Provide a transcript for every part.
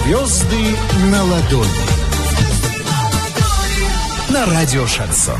Звезды на ладони. На радио Шансон.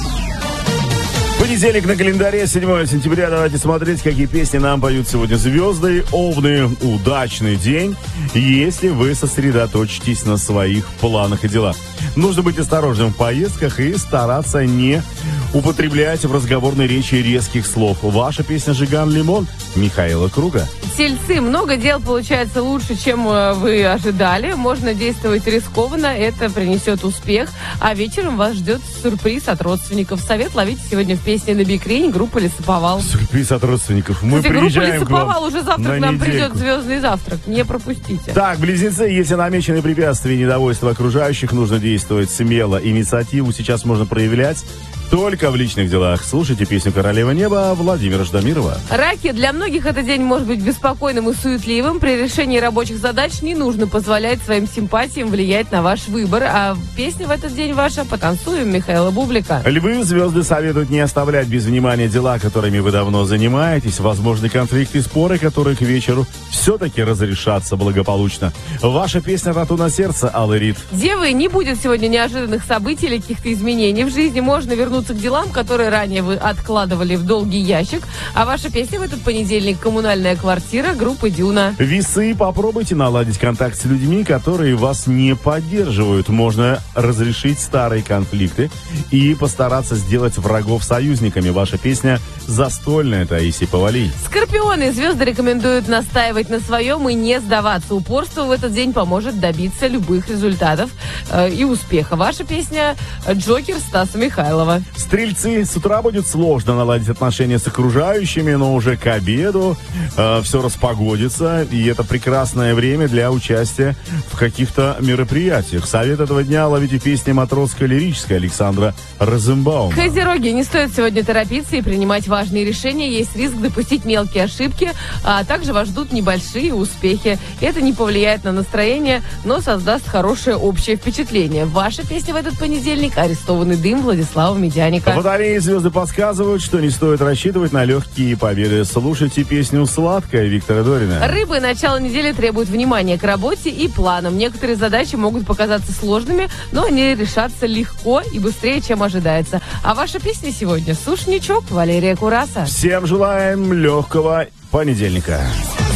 Понедельник на календаре, 7 сентября. Давайте смотреть, какие песни нам поют сегодня звезды. Овны, удачный день, если вы сосредоточитесь на своих планах и делах. Нужно быть осторожным в поездках и стараться не употреблять в разговорной речи резких слов. Ваша песня «Жиган Лимон» Михаила Круга. Тельцы, много дел получается лучше, чем вы ожидали. Можно действовать рискованно, это принесет успех. А вечером вас ждет сюрприз от родственников. Совет ловите сегодня в песне «На бикрень» группы «Лесоповал». Сюрприз от родственников. Мы Кстати, приезжаем группа «Лесоповал» уже завтра к нам недельку. придет звездный завтрак. Не пропустите. Так, близнецы, если намечены препятствия и недовольство окружающих, нужно действовать смело. Инициативу сейчас можно проявлять только в личных делах. Слушайте песню «Королева неба» Владимира Ждамирова. Раки, для многих этот день может быть беспокойным и суетливым. При решении рабочих задач не нужно позволять своим симпатиям влиять на ваш выбор. А песня в этот день ваша «Потанцуем» Михаила Бублика. Львы, звезды советуют не оставлять без внимания дела, которыми вы давно занимаетесь. Возможны конфликты и споры, которые к вечеру все-таки разрешатся благополучно. Ваша песня «Тату на сердце» Аллы Рид. Девы, не будет сегодня неожиданных событий или каких-то изменений в жизни. Можно вернуться к делам, которые ранее вы откладывали в долгий ящик. А ваша песня в этот понедельник «Коммунальная квартира» группы «Дюна». Весы, попробуйте наладить контакт с людьми, которые вас не поддерживают. Можно разрешить старые конфликты и постараться сделать врагов союзниками. Ваша песня «Застольная» Таисии Повалий. Скорпионы, звезды рекомендуют настаивать на своем и не сдаваться. Упорство в этот день поможет добиться любых результатов и успеха. Ваша песня «Джокер» Стаса Михайлова. Стрельцы, с утра будет сложно наладить отношения с окружающими, но уже к обеду все распогодится, и это прекрасное время для участия в каких-то мероприятиях. Совет этого дня ловите песни «Матросская-лирическая» Александра Розенбаума. Козероги, не стоит сегодня торопиться и принимать важные решения. Есть риск допустить мелкие ошибки, а также вас ждут небольшие успехи. Это не повлияет на настроение, но создаст хорошее общее впечатление. Ваша песня в этот понедельник «Арестованный дым» Владислава Медяника. По батарее звезды подсказывают, что не стоит рассчитывать на легкие победы. Слушайте песню «Сладкая» Виктора Дорина. Рыбы, начало недели требует внимания к работе и планам. Некоторые задачи могут показаться сложными, но они решатся легко и быстрее, чем ожидается. А ваша песня сегодня «Сушничок» Валерия Кураса. Всем желаем легкого понедельника.